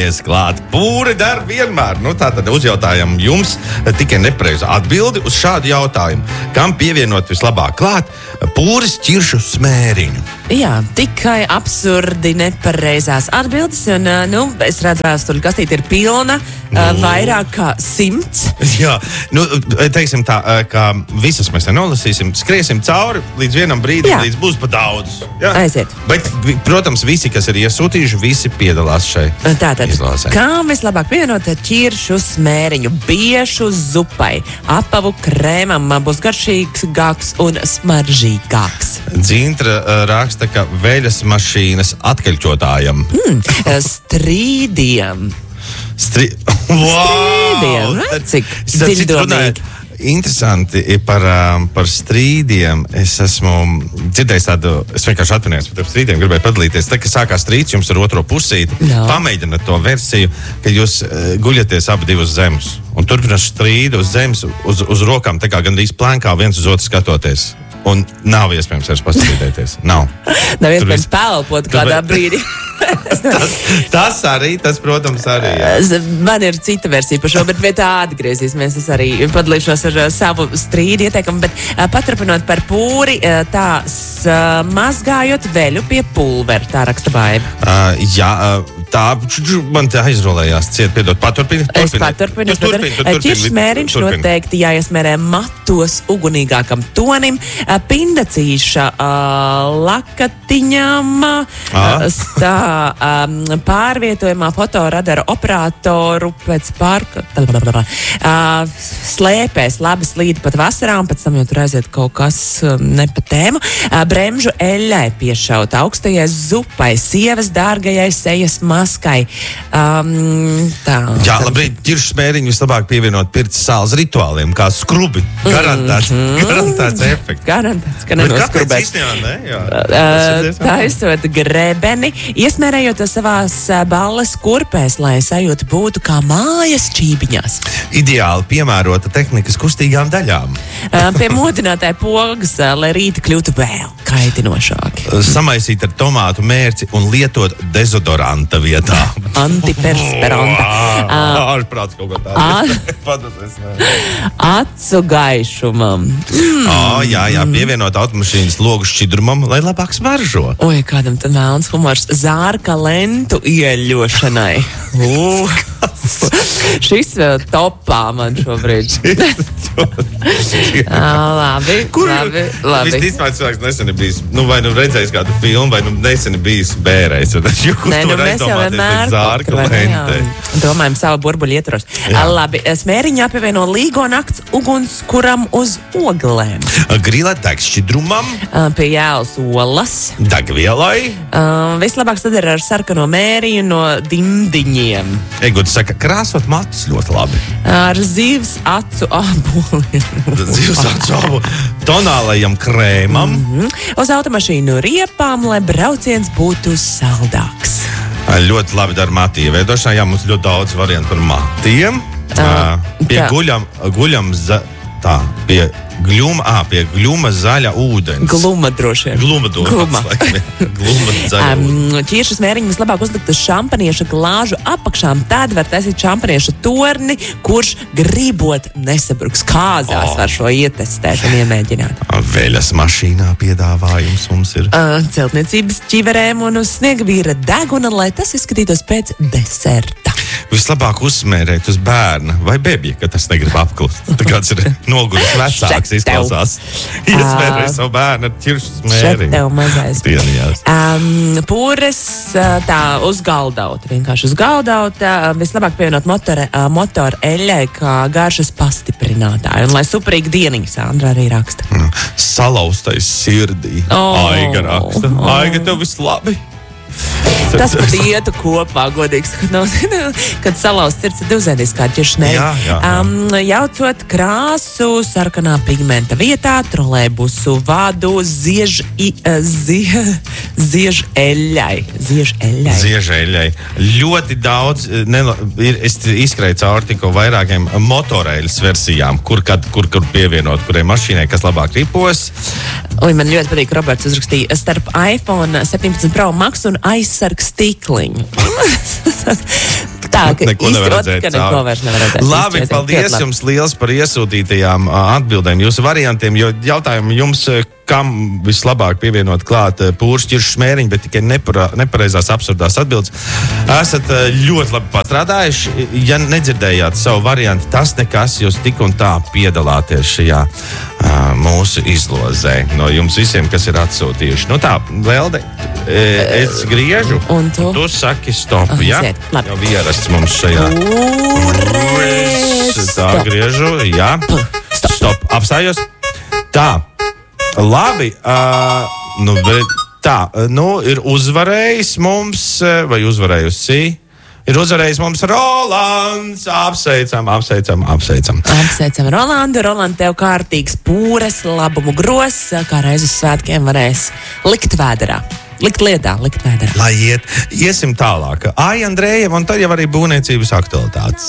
ķersimies klāt. Pūri dar vienmēr. Tātad uzjautājam jums tikai nepareizu atbildi uz šādu jautājumu. Kam pievienot vislabāk klāt pūris ķiršu smēriņu? Jā, tikai absurdi nepareizās atbildes. Un, es redzu, vēstuļu kastīte ir pilna, vairāk kā 100. Jā, teiksim tā, ka visas mēs nenolasīsim, skriesim cauri līdz vienam brīdim, līdz būs pa daudz. Jā? Aiziet. Bet, protams, visi, kas ir iesūtījuši, visi piedalās šai izlāsē. Kā vislabāk pievienot ķiršu smēriņu biešu zupai? Apavu krēmam būs garšīgāks un smaržīgāks. Dzintra raksta, ka veļas mašīnas atkaļķotājam. Strīdiem. Wow! Cik dziļdomīgi. Interesanti par strīdiem. Es esmu dzirdējis tādu, es vienkārši atvinājos par strīdiem, gribēju padalīties. Tad, kad sākās strīds jums ar otro pusīti, pamēģināt to versiju, ka jūs guļaties abi divi uz zemes. Un turpināt strīdu uz zemes, uz rokām, tā kā gandrīz plēnkā viens uz otru skatoties. Un nav iespējams vairs pastrīdēties. Nav iespējams pelpot kādā brīdī. Tas, protams, arī. Jā. Man ir cita versija par šo, bet pie tā atgriezīsimies. Es arī padalīšos ar savu strīdu ieteikumu, bet paturpinot par pūri, mazgājot veļu pie pulvera, tā raksta Baiba. Tā man te aizrolējās ciet, piedod, paturpini. Es paturpinu. Ķiršu smēriņš noteikti jāiesmērē matos ugunīgākam tonim, pindacīša lakatiņam, pārvietojumā fotoradara operatoru pēc slēpēs labi slīd pat vasarām, pēc tam jau tur aiziet kaut kas ne pa tēmu, bremžu eļai piešaut, augstajai zupai, sievas dārgajai sejas maskai. Jā, labrīt, ķiršu smēriņu vislabāk pievienot pirts sāls rituāliem, kā skrubi. Garantēts efekts. Garantēts, ka nenoskrubēs. Taisot grebeni, iesmērējot to savās balles kurpēs, lai sajūta būtu kā mājas čībiņās. Ideāli piemērota tehnikas kustīgām daļām. Pie modinātāja pogas, lai rīti kļūtu vēl kaitinošāki. Samaisīt ar tomātu mērci un lietot dezodoranta vietā. Antiperspiranta. Ārprāts kaut kā tāda. Acu gaišumam. Jā, pievienot automašīnas logu šķidrumam, lai labāk smaržo. Oi, kādam tad vēlns humors. Zārka lentu ieļošanai. Šis vēl topā man šobrīd. Labi. Visticamāk cilvēks nesen ir bijis, vai redzējis kādu filmu, vai nesen ir bijis bērējis. Mēs jau vienmēr domājam savu burbuļu ietvaros. Labi, smēriņā pievieno līgo nakts ugunskuram uz oglēm. Grila degšķidrumam. Pie jēlas olas. Degvielai. Vislabāk sadara ar sarkano mēriju no dimdiņiem. Eguds saka, krāsot matus ļoti labi. Ar zivs acu āboliem. Zivs acu āboliem. Tonālajam krēmam. Uz automašīnu riepām, lai brauciens būtu saldāks. Ļoti labi dara matu ieveidošanā. Jā, mums ļoti daudz variantu par matiem. Pie gļuma zaļa ūdens. Gluma droši vien. Gluma zaļa ūdens. Ķiršu smēriņu vislabāk uzlikt uz šampanieša glāžu apakšām. Tad var taisīt šampanieša torni, kurš gribot nesabruks. Kāzās var šo ietestēt un iemēģināt. Veļas mašīnā piedāvājums mums ir. Celtniecības ķiverēm un uz sniegavīra deguna, lai tas izskatītos pēc deserta. Vislabāk uzsmērēt uz bērna vai bebja, ka tas negrib apklust. Tā kāds ir noguris vecāks izklausās. Iesmērēja savu bērnu ar ķiršu smēriņu. Šeit tev mazais. Pūres tā uzgaldaut, vienkārši uzgaldaut. Vislabāk pievienot motoru eļai kā garšas pastiprinātāju. Un lai superīgi dieniņu, Sandra arī raksta. Salauztais sirdī. Aiga raksta. Aiga, tev viss labi. Tas pat ietu kopā, godīgi sakot, kad salauzts sirds ir divzēdīs kā ķiršu smēriņu. Jaucot krāsu sarkanā pigmenta vietā, trolēbusu vadu ziež eļai. Ziež eļai. Ļoti daudz, es izskrēju cauri tikko vairākiem motoreļas versijām, kur pievienot, kurai mašīnai, kas labāk ripos. Man ļoti patīk, Roberts uzrakstīja starp iPhone 17 Pro Max un aizsargs stikliņu. Tā, ka neko nevar redzēt. ka neko vairs nevar redzēt. Labi, paldies jums liels par iesūtītajām atbildēm, jūsu variantiem, jo jautājumu jums, kam vislabāk pievienot klāt pūršķiršu smēriņu, bet tikai nepareizās absurdās atbildes. Esat ļoti labi pastrādājuši. Ja nedzirdējāt savu variantu, tas nekas, jūs tik un tā piedalāties šajā mūsu izlozē. No jums visiem, kas ir atsūtījuši. Nu tā, Velde, es griežu, un tu saki stop, ja? Jau ierasts mums šajā. Tā, griežu, jā. Stop, apstājos. Tā. Labi, ir uzvarējis mums, vai uzvarējusi? Ir uzvarējis mums Rolands. Apsveicam. Apsveicam Rolandu. Roland, tev kārtīgs pūres, labumu gros, kā reiz uz svētkiem varēs likt vēderā. Likt vēderā. Lai iesim tālāk. Ai, Andrējam, un tad jau arī būvniecības aktualitātes.